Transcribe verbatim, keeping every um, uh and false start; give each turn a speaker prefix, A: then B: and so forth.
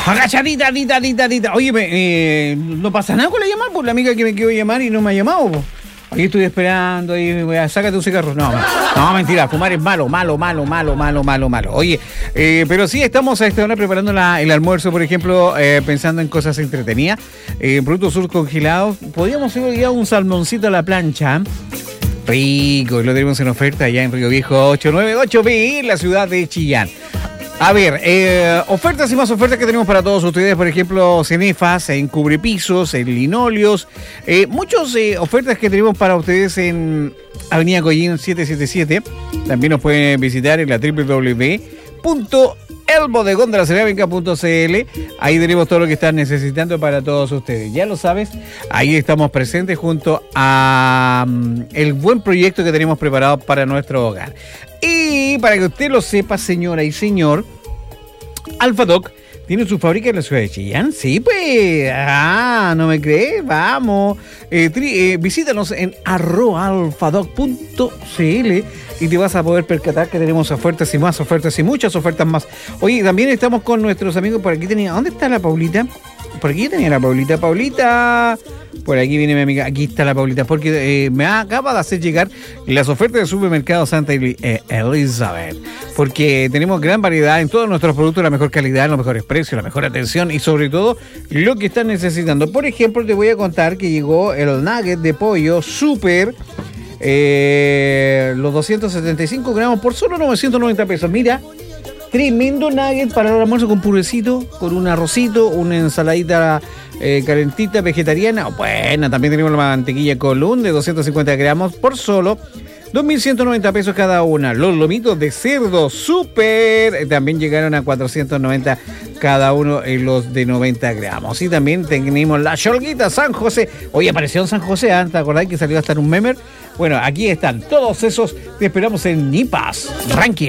A: Agachadita, dita, dita, dita. Oye, eh, no pasa nada con la llamada, por la amiga que me quedó llamar y no me ha llamado, po. Ahí estoy esperando, ahí, sácate un cigarro. No, no, mentira, fumar es malo, malo, malo, malo, malo, malo, malo. Oye, eh, pero sí, estamos a esta hora preparando la, el almuerzo, por ejemplo, eh, pensando en cosas entretenidas. Eh, productos surcongelados. Podríamos hacer hoy día un salmoncito a la plancha. Rico, lo tenemos en oferta allá en Río Viejo ocho nueve ocho B, la ciudad de Chillán. A ver, eh, ofertas y más ofertas que tenemos para todos ustedes, por ejemplo, cenefas, en cubrepisos, en linóleos, eh, muchas eh, ofertas que tenemos para ustedes en Avenida Collín setecientos setenta y siete. También nos pueden visitar en la doble u doble u doble u punto el bodegón de la cerámica punto c l. Ahí tenemos todo lo que están necesitando para todos ustedes. Ya lo sabes, ahí estamos presentes junto a um, el buen proyecto que tenemos preparado para nuestro hogar. Y para que usted lo sepa, señora y señor, Alfadoc tiene su fábrica en la ciudad de Chillán. Sí, pues. Ah, ¿no me crees? Vamos. Eh, tri, eh, visítanos en arroba alfadoc punto c l y te vas a poder percatar que tenemos ofertas y más ofertas y muchas ofertas más. Oye, también estamos con nuestros amigos. Por aquí tenía... ¿Dónde está la Paulita? Por aquí tenía la Paulita. Paulita... Por aquí viene mi amiga. Aquí está la Paulita. Porque eh, me acaba de hacer llegar las ofertas del supermercado Santa eh, Elizabeth. Porque tenemos gran variedad en todos nuestros productos, la mejor calidad, los mejores precios, la mejor atención y sobre todo lo que están necesitando. Por ejemplo, te voy a contar que llegó el nugget de pollo super, eh, los doscientos setenta y cinco gramos por solo novecientos noventa pesos. Mira, tremendo nugget para el almuerzo con purecito, con un arrocito, una ensaladita eh, calentita vegetariana. Bueno, también tenemos la mantequilla Colún de doscientos cincuenta gramos por solo dos mil ciento noventa pesos cada una. Los lomitos de cerdo super eh, también llegaron a cuatrocientos noventa cada uno, en los de noventa gramos. Y también tenemos la cholguita San José. Hoy apareció en San José, ¿eh? ¿Te acordás que salió hasta en un memer? Bueno, aquí están todos esos. Te esperamos en Nipas, Ranking.